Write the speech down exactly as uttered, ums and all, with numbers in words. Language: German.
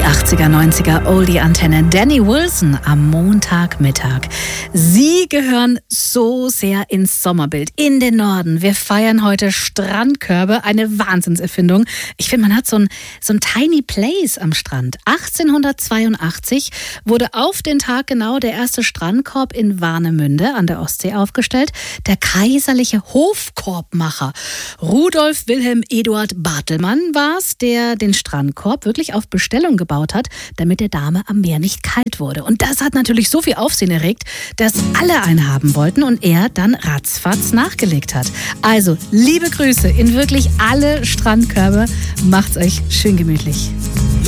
achtziger, neunziger Oldie-Antenne. Danny Wilson am Montagmittag. Sie gehören so sehr ins Sommerbild, in den Norden. Wir feiern heute Strandkörbe, eine Wahnsinnserfindung. Ich finde, man hat so ein, so ein Tiny Place am Strand. achtzehnhundertzweiundachtzig wurde auf den Tag genau der erste Strandkorb in Warnemünde an der Ostsee aufgestellt. Der kaiserliche Hofkorbmacher Rudolf Wilhelm Eduard Bartelmann war es, der den Strandkorb wirklich auf Bestellung gebaut hat, damit der Dame am Meer nicht kalt wurde. Und das hat natürlich so viel Aufsehen erregt, dass alle einen haben wollten und er dann ratzfatz nachgelegt hat. Also, liebe Grüße in wirklich alle Strandkörbe. Macht's euch schön gemütlich.